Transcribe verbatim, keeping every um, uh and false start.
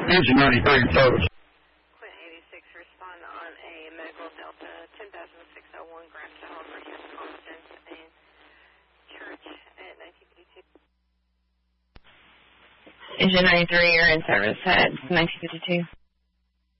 Engine ninety-three in service. Quint eighty-six, respond on a medical Delta ten thousand six oh one Grand Tower for Hugh Constance and Church at nineteen fifty-two. Engine ninety-three, you're in service at nineteen fifty-two.